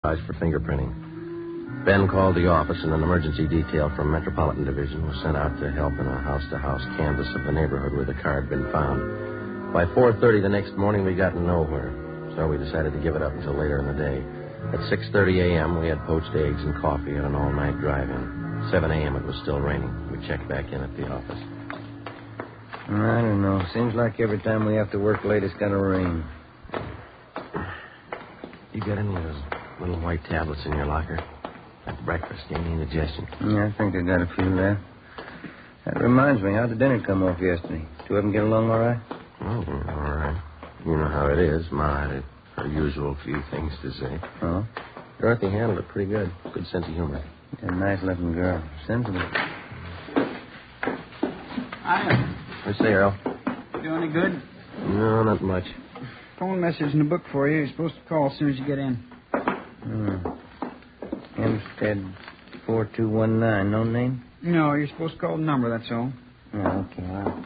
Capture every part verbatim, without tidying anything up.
for fingerprinting. Ben called the office, and an emergency detail from Metropolitan Division was sent out to help in a house-to-house canvass of the neighborhood where the car had been found. By four thirty the next morning, we got nowhere, so we decided to give it up until later in the day. At six thirty a.m., we had poached eggs and coffee at an all-night drive-in. seven a.m., it was still raining. We checked back in at the office. I don't know. Seems like every time we have to work late, it's got to rain. You got any of those little white tablets in your locker? At breakfast, any indigestion? Yeah, I think I got a few there. That reminds me, how'd the dinner come off yesterday? Two of them get along all right? Oh, all right. You know how it is. Ma had her usual few things to say. Oh? Dorothy handled it pretty good. Good sense of humor. A nice-looking girl. Sensible. Hiya. What's say, Earl? Do any good? No, not much. Phone message in the book for you. You're supposed to call as soon as you get in. Hmm. Hempstead four two one nine. No name? No, you're supposed to call the number, that's all. Oh, okay. Well.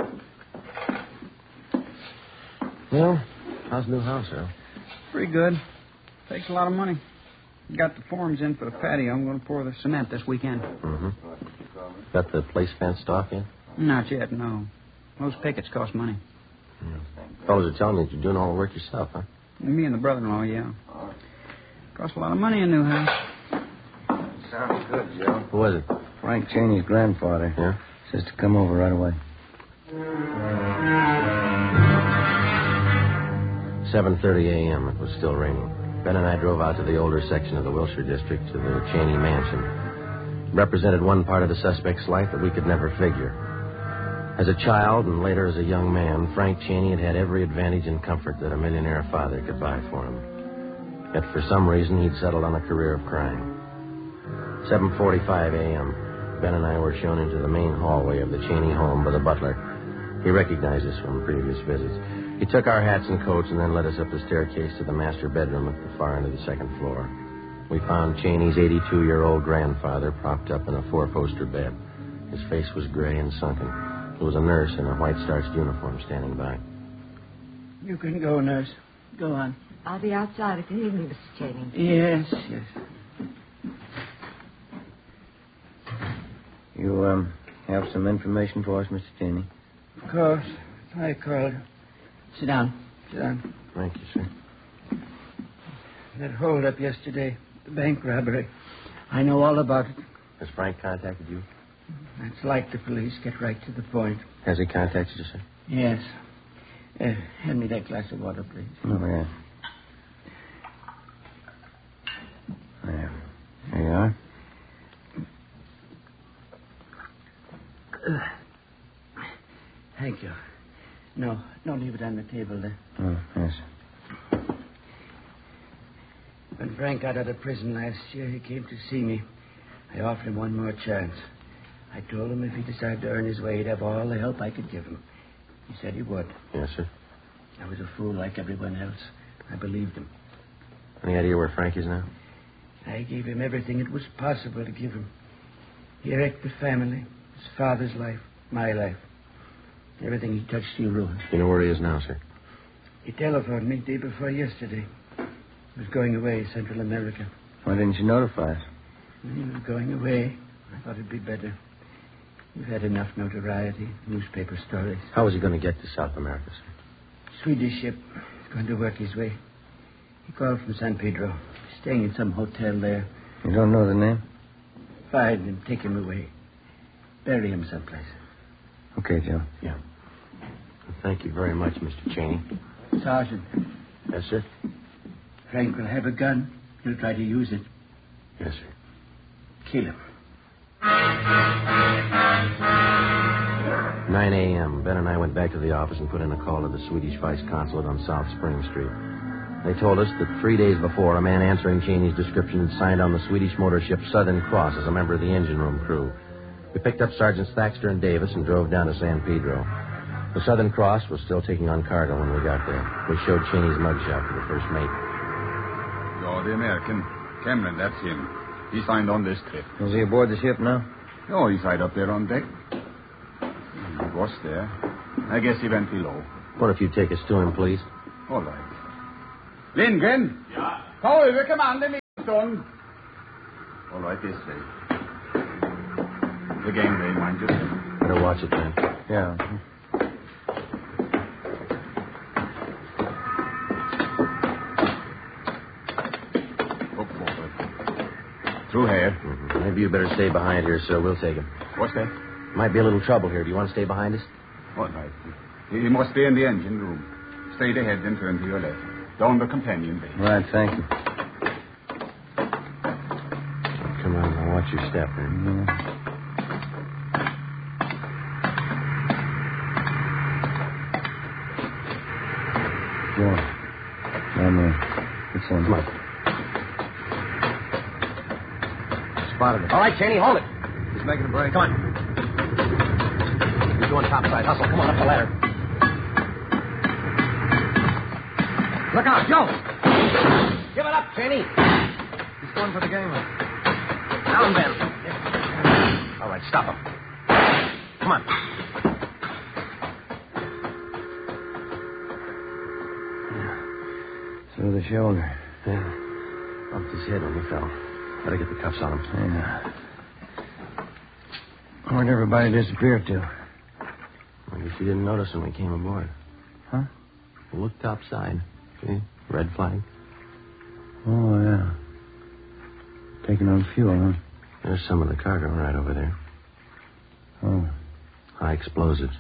Well, how's the new house, Earl? Pretty good. Takes a lot of money. Got the forms in for the patio. I'm going to pour the cement this weekend. Mm-hmm. Got the place fenced off yet? Not yet, no. Those pickets cost money. Yeah. Fellas are telling me that you're doing all the work yourself, huh? Me and the brother-in-law, yeah. Costs a lot of money, a new house. Sounds good, Joe. Who was it? Frank Cheney's grandfather. Yeah? Says to come over right away. seven thirty a.m. It was still raining. Ben and I drove out to the older section of the Wilshire district to the Cheney mansion. It represented one part of the suspect's life that we could never figure. As a child and later as a young man, Frank Cheney had had every advantage and comfort that a millionaire father could buy for him. Yet for some reason, he'd settled on a career of crime. seven forty-five a.m., Ben and I were shown into the main hallway of the Cheney home by the butler. He recognized us from previous visits. He took our hats and coats and then led us up the staircase to the master bedroom at the far end of the second floor. We found Cheney's eighty-two-year-old grandfather propped up in a four-poster bed. His face was gray and sunken. There was a nurse in a white-starched uniform standing by. You can go, nurse. Go on. I'll be outside if you need me, Mister Cheney. Yes, yes. You, um, have some information for us, Mister Cheney? Of course. Hi, Carl. Sit down. Sit down. Thank you, sir. That hold-up yesterday, the bank robbery. I know all about it. Has Frank contacted you? That's like the police. Get right to the point. Has he contacted you, sir? Yes. Uh, hand me that glass of water, please. Oh, yeah. There. There you are. Uh, thank you. No, don't leave it on the table there. Oh, yes. When Frank got out of prison last year, he came to see me. I offered him one more chance. I told him if he decided to earn his way, he'd have all the help I could give him. He said he would. Yes, sir. I was a fool like everyone else. I believed him. Any idea where Frank is now? I gave him everything it was possible to give him. He wrecked the family, his father's life, my life. Everything he touched, he ruined. You know where he is now, sir? He telephoned me day before yesterday. He was going away, Central America. Why didn't you notify us? When he was going away, I thought it'd be better. We've had enough notoriety, newspaper stories. How is he going to get to South America, sir? Swedish ship. He's going to work his way. He called from San Pedro. Staying in some hotel there. You don't know the name? Find him, take him away. Bury him someplace. Okay, Joe. Yeah. Well, thank you very much, Mister Cheney. Sergeant. Yes, sir? Frank will have a gun. He'll try to use it. Yes, sir. Kill him. nine a.m. Ben and I went back to the office and put in a call to the Swedish Vice Consulate on South Spring Street. They told us that three days before, a man answering Cheney's description had signed on the Swedish motor ship Southern Cross as a member of the engine room crew. We picked up Sergeants Thaxter and Davis and drove down to San Pedro. The Southern Cross was still taking on cargo when we got there. We showed Cheney's mugshot to the first mate. Oh, the American. Cameron, that's him. He signed on this trip. Is he aboard the ship now? Oh, he's hid up there on deck. He was there. I guess he went below. What if you take us to him, please? All right. Lindgren? Ja? Kom över, kommanden. done. All right, this way. The gangway, mind you. Better watch it, man. Yeah. Hook forward. Through here. Mm-hmm. Maybe you better stay behind here, sir. We'll take him. What's that? Might be a little trouble here. Do you want to stay behind us? All right. You must stay in the engine room. Straight ahead, then turn to your left. Down the companion bay. Right, thank you. Come on, now watch your step, man. Yeah. Joe. Down there. It's on. Come on. Spotted it. All right, Cheney, hold it. He's making a break. Come on. He's going topside. Hustle. Come on up the ladder. Look out, Joe. Give it up, Cheney. He's going for the gangway. Down, Ben. All right, stop him. Come on. Through the shoulder. Yeah. Bumped his head when he fell. Better get the cuffs on him. Yeah. Where'd everybody disappear to? I guess you didn't notice when we came aboard. Huh? Look topside. See? Red flag. Oh, yeah. Taking on fuel, huh? There's some of the cargo right over there. Oh. High explosives.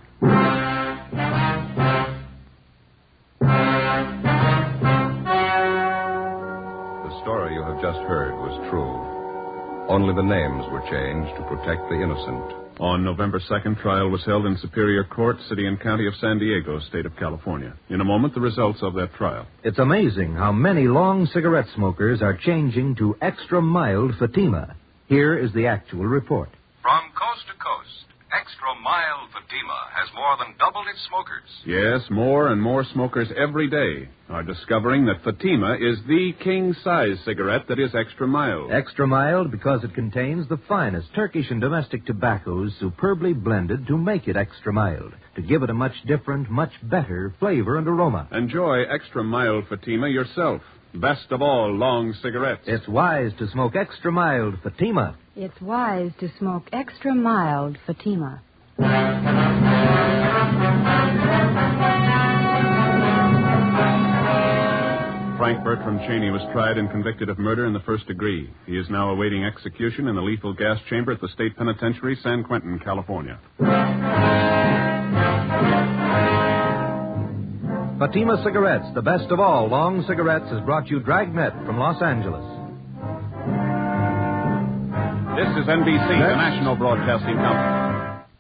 The story you have just heard was true. Only the names were changed to protect the innocent. On November second, trial was held in Superior Court, City and County of San Diego, State of California. In a moment, the results of that trial. It's amazing how many long cigarette smokers are changing to extra mild Fatima. Here is the actual report. From coast to coast, Extra Mild Fatima has more than doubled its smokers. Yes, more and more smokers every day are discovering that Fatima is the king-size cigarette that is extra mild. Extra mild because it contains the finest Turkish and domestic tobaccos superbly blended to make it extra mild, to give it a much different, much better flavor and aroma. Enjoy extra mild Fatima yourself. Best of all long cigarettes. It's wise to smoke extra mild Fatima. It's wise to smoke extra mild Fatima. Frank Bertram Cheney was tried and convicted of murder in the first degree. He is now awaiting execution in the lethal gas chamber at the State Penitentiary, San Quentin, California. Fatima Cigarettes, the best of all long cigarettes, has brought you Dragnet from Los Angeles. This is N B C, the national broadcasting company.